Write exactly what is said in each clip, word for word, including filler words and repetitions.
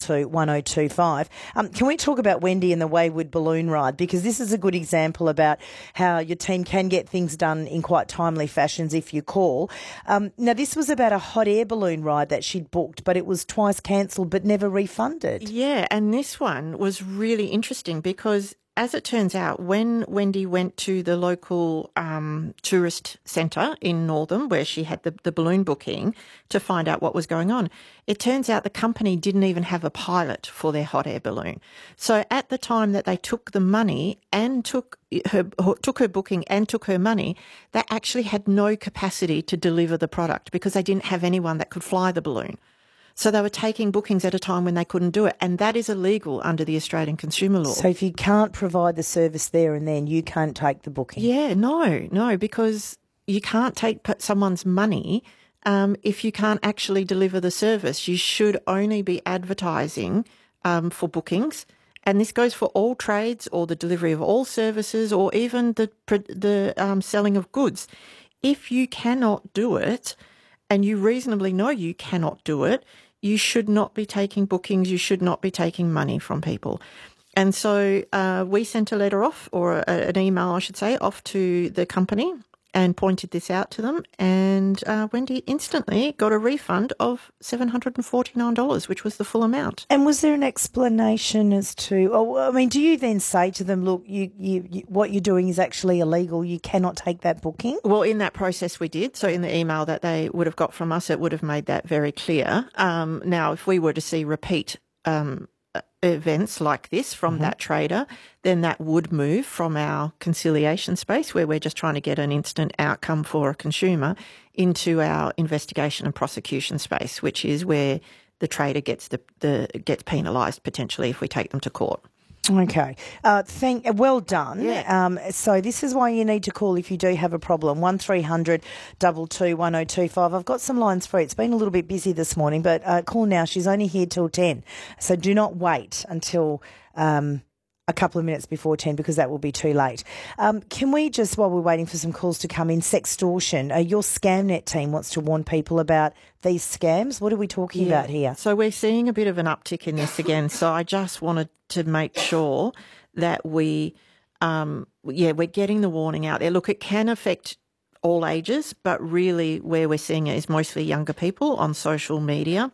two one oh two five. Um, can we talk about Wendy and the Wayward Balloon Ride? Because this is a good example about how your team can get things done in quite timely fashions if you call. Um, now, this was about a hot air balloon ride that she'd booked, but it was twice cancelled but never refunded. Yeah, and this one was really interesting because, as it turns out, when Wendy went to the local um, tourist centre in Northam, where she had the, the balloon booking, to find out what was going on, it turns out the company didn't even have a pilot for their hot air balloon. So at the time that they took the money and took her took her booking and took her money, they actually had no capacity to deliver the product because they didn't have anyone that could fly the balloon. So they were taking bookings at a time when they couldn't do it, and that is illegal under the Australian consumer law. So if you can't provide the service there and then, you can't take the booking? Yeah, no, no, because you can't take someone's money um, if you can't actually deliver the service. You should only be advertising um, for bookings, and this goes for all trades or the delivery of all services or even the, the um, selling of goods. If you cannot do it and you reasonably know you cannot do it, you should not be taking bookings, you should not be taking money from people. And so uh, we sent a letter off, or a, an email, I should say, off to the company and pointed this out to them. And uh, Wendy instantly got a refund of seven hundred forty-nine dollars, which was the full amount. And was there an explanation as to, oh, I mean, do you then say to them, look, you, you, you, what you're doing is actually illegal, you cannot take that booking? Well, in that process we did. So in the email that they would have got from us, it would have made that very clear. Um, now, if we were to see repeat um events like this from mm-hmm. that trader, then that would move from our conciliation space, where we're just trying to get an instant outcome for a consumer, into our investigation and prosecution space, which is where the trader gets the, the gets penalised potentially if we take them to court. Okay. Uh, thank. Well done. Yeah. Um, so this is why you need to call if you do have a problem. one three hundred two two one oh two five. I've got some lines free. It's been a little bit busy this morning, but uh, call now. She's only here till ten. So do not wait until um, a couple of minutes before ten, because that will be too late. Um, can we just, while we're waiting for some calls to come in, sextortion, uh, your ScamNet team wants to warn people about these scams. What are we talking yeah. about here? So we're seeing a bit of an uptick in this again. So I just wanted to make sure that we, um, yeah, we're getting the warning out there. Look, it can affect all ages, but really where we're seeing it is mostly younger people on social media.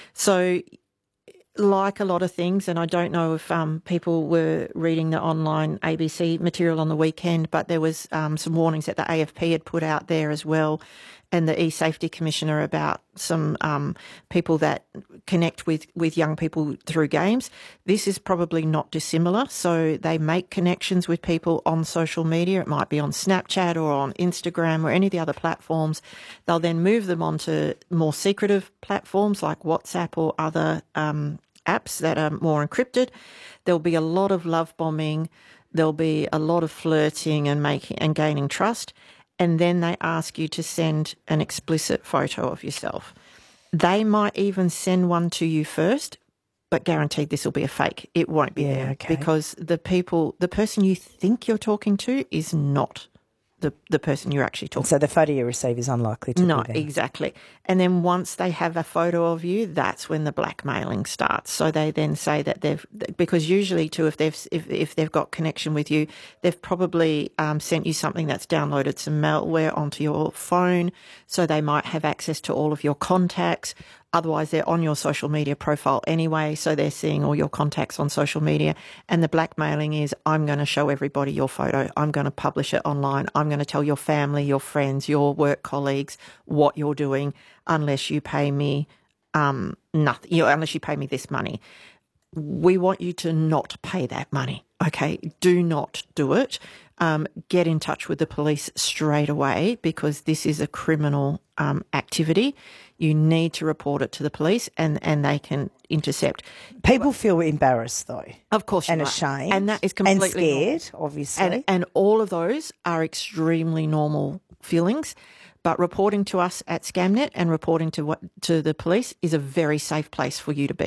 So like a lot of things, and I don't know if um, people were reading the online A B C material on the weekend, but there was um, some warnings that the A F P had put out there as well, and the E-Safety Commissioner, about some um, people that connect with, with young people through games. This is probably not dissimilar. So they make connections with people on social media. It might be on Snapchat or on Instagram or any of the other platforms. They'll then move them onto more secretive platforms like WhatsApp or other um, apps that are more encrypted. There'll be a lot of love bombing. There'll be a lot of flirting and making and gaining trust. And then they ask you to send an explicit photo of yourself. They might even send one to you first, but guaranteed this will be a fake. It won't be yeah, there okay. because the people, the person you think you're talking to is not the, the person you're actually talking to. So the photo you receive is unlikely to no, be there. exactly. And then once they have a photo of you, that's when the blackmailing starts. So they then say that they've, because usually too, if they've if, if they've got connection with you, they've probably um, sent you something that's downloaded some malware onto your phone. So they might have access to all of your contacts. Otherwise, they're on your social media profile anyway, so they're seeing all your contacts on social media. And the blackmailing is, I'm going to show everybody your photo. I'm going to publish it online. I'm going to tell your family, your friends, your work colleagues what you're doing unless you pay me um, nothing, you know, unless you pay me this money. We want you to not pay that money, okay? Do not do it. Um, get in touch with the police straight away, because this is a criminal um, activity. You need to report it to the police, and, and they can intercept. People feel embarrassed, though. Of course, and right. ashamed, and that is completely and scared, normal. Obviously, and and all of those are extremely normal feelings. But reporting to us at ScamNet and reporting to what to the police is a very safe place for you to be.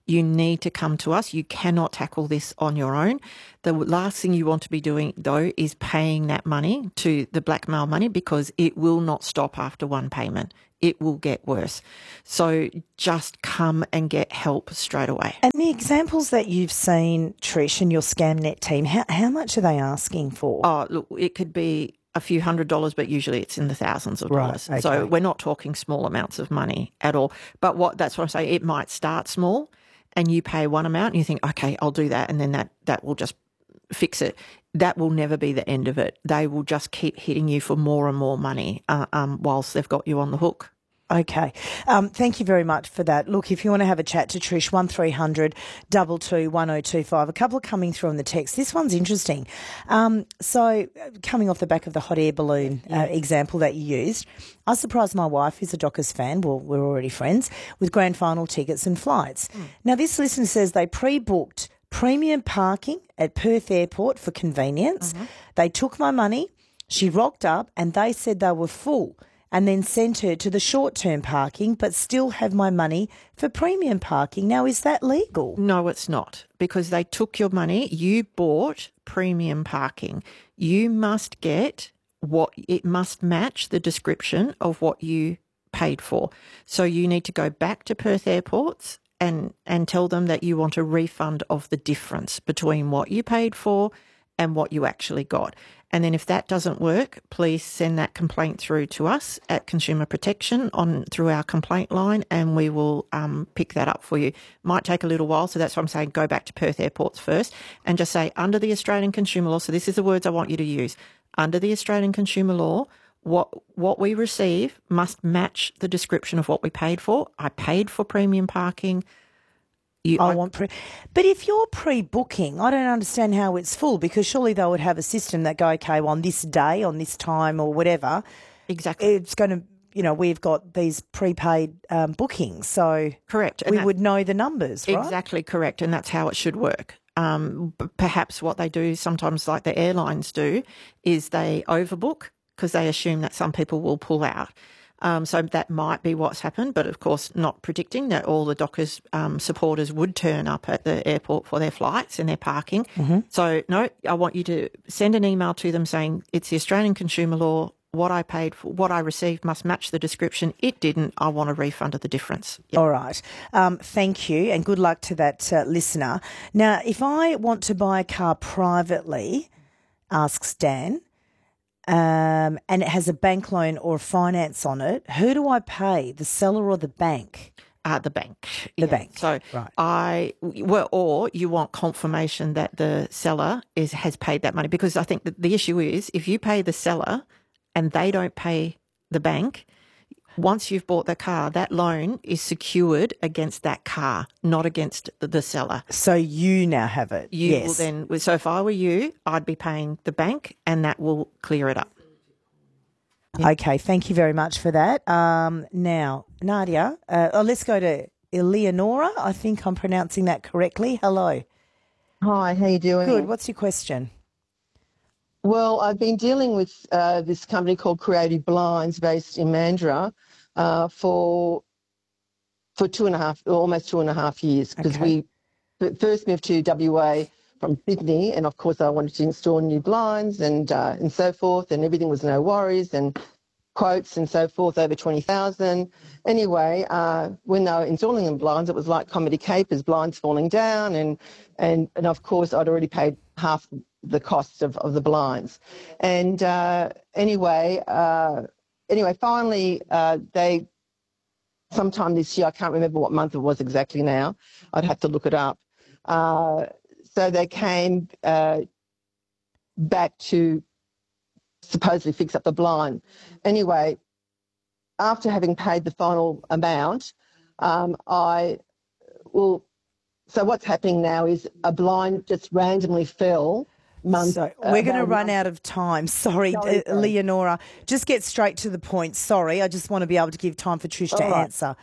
You need to come to us. You cannot tackle this on your own. The last thing you want to be doing, though, is paying that money to the blackmail money, because it will not stop after one payment. It will get worse. So just come and get help straight away. And the examples that you've seen, Trish, and your ScamNet team, how, how much are they asking for? Oh, look, it could be a few hundred dollars, but usually it's in the thousands of Right, dollars. okay. So we're not talking small amounts of money at all. But what that's what I say, it might start small and you pay one amount and you think, okay, I'll do that, and then that, that will just fix it. That will never be the end of it. They will just keep hitting you for more and more money uh, um, whilst they've got you on the hook. Okay. Um, thank you very much for that. Look, if you want to have a chat to Trish, one three hundred two two one oh two five. A couple are coming through on the text. This one's interesting. Um, so coming off the back of the hot air balloon uh, example that you used, I surprised my wife, who's a Dockers fan, well, we're already friends, with grand final tickets and flights. Mm. Now, this listener says they pre-booked premium parking at Perth Airport for convenience. Mm-hmm. They took my money. She rocked up and they said they were full, and then sent her to the short-term parking, but still have my money for premium parking. Now, is that legal? No, it's not, because they took your money. You bought premium parking. You must get what it must match the description of what you paid for. So you need to go back to Perth Airports and, and tell them that you want a refund of the difference between what you paid for and what you actually got. And then if that doesn't work, please send that complaint through to us at Consumer Protection on through our complaint line, and we will um, pick that up for you. Might take a little while, so that's why I'm saying go back to Perth Airports first and just say, under the Australian consumer law, so this is the words I want you to use, under the Australian consumer law, what what we receive must match the description of what we paid for. I paid for premium parking. You, I, I want pre, but if you're pre-booking, I don't understand how it's full, because surely they would have a system that go, okay, well, on this day, on this time, or whatever. Exactly, it's going to, you know, we've got these prepaid um, bookings, so correct, and we that, would know the numbers, right? Exactly correct, and that's how it should work. Um, perhaps what they do sometimes, like the airlines do, is they overbook because they assume that some people will pull out. Um, so that might be what's happened, but of course not predicting that all the Dockers um, supporters would turn up at the airport for their flights and their parking. Mm-hmm. So no, I want you to send an email to them saying it's the Australian consumer law. What I paid for, what I received must match the description. It didn't. I want a refund of the difference. Yep. All right. Um, thank you, and good luck to that uh, listener. Now, if I want to buy a car privately, asks Dan, Um, and it has a bank loan or finance on it, who do I pay, the seller or the bank? Uh, the bank. The yeah. bank. So right. I, well, or you want confirmation that the seller is has paid that money, because I think that the issue is if you pay the seller and they don't pay the bank, once you've bought the car, that loan is secured against that car, not against the, the seller. So you now have it. You yes. will then. So if I were you, I'd be paying the bank, and that will clear it up. Yeah. Okay, thank you very much for that. Um, now, Nadia, uh, oh, let's go to Eleonora. I think I'm pronouncing that correctly. Hello. Hi, how you doing? Good. What's your question? Well, I've been dealing with uh, this company called Creative Blinds based in Mandurah uh, for for two and a half, almost two and a half years, because okay. we first moved to W A from Sydney, and of course I wanted to install new blinds and uh, and so forth, and everything was no worries, and quotes and so forth, over twenty thousand. Anyway, uh, when they were installing the blinds, it was like comedy capers, blinds falling down, and and and of course I'd already paid half the cost of, of the blinds. And uh, anyway, uh, anyway, finally uh, they, sometime this year, I can't remember what month it was exactly now, I'd have to look it up. Uh, so they came uh, back to supposedly fix up the blind. Anyway, after having paid the final amount, um, I will, so what's happening now is a blind just randomly fell. Month, so we're going to run out of time. Sorry, sorry, uh, Leonora. Just get straight to the point. Sorry, I just want to be able to give time for Trish All to right. answer.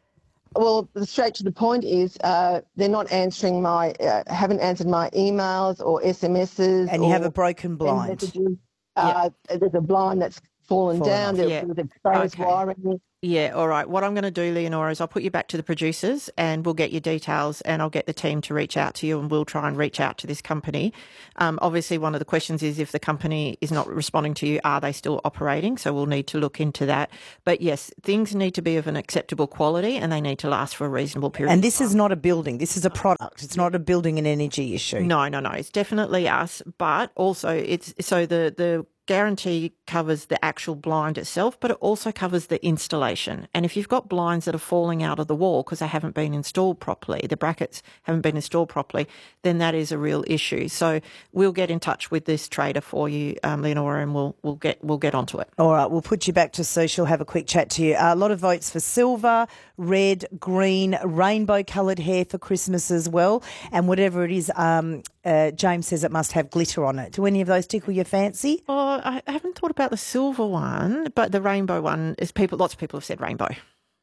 Well, the straight to the point is uh, they're not answering my, uh, haven't answered my emails or S M Ses. And you have a broken blind. Uh, yep. There's a blind that's fallen, fallen down. There, yeah. There's exposed okay. wiring. Yeah, all right. What I'm going to do, Leonora, is I'll put you back to the producers and we'll get your details and I'll get the team to reach out to you and we'll try and reach out to this company. Um, obviously, one of the questions is if the company is not responding to you, are they still operating? So we'll need to look into that. But yes, things need to be of an acceptable quality and they need to last for a reasonable period. And this is not a building. This is a product. It's not a building and energy issue. No, no, no. It's definitely us. But also, it's so the the guarantee covers the actual blind itself, but it also covers the installation. And if you've got blinds that are falling out of the wall because they haven't been installed properly, the brackets haven't been installed properly, then that is a real issue. So we'll get in touch with this trader for you, um, Leonora, and we'll we'll get we'll get onto it. All right, we'll put you back to Sue. She'll have a quick chat to you. Uh, a lot of votes for silver, red, green, rainbow-coloured hair for Christmas as well. And whatever it is, um, uh, James says it must have glitter on it. Do any of those tickle your fancy? Oh, I haven't thought about the silver one, but the rainbow one is people. Lots of people have said rainbow.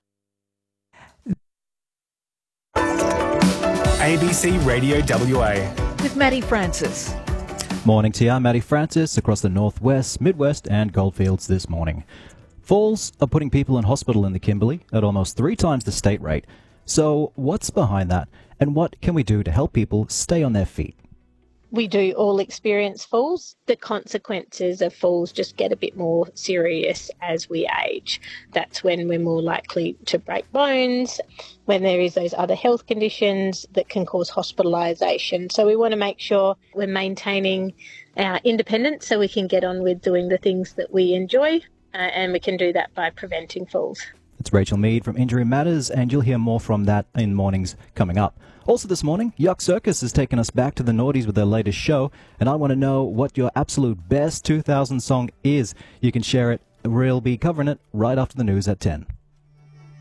A B C Radio W A. With Maddie Francis. Morning to you, Maddie Francis, across the Northwest, Midwest and Goldfields this morning. Falls are putting people in hospital in the Kimberley at almost three times the state rate. So what's behind that, and what can we do to help people stay on their feet? We do all experience falls. The consequences of falls just get a bit more serious as we age. That's when we're more likely to break bones, when there is those other health conditions that can cause hospitalisation. So we want to make sure we're maintaining our independence so we can get on with doing the things that we enjoy, uh, and we can do that by preventing falls. It's Rachel Mead from Injury Matters, and you'll hear more from that in mornings coming up. Also this morning, Yuck Circus has taken us back to the noughties with their latest show, and I want to know what your absolute best two thousand song is. You can share it. We'll be covering it right after the news at ten.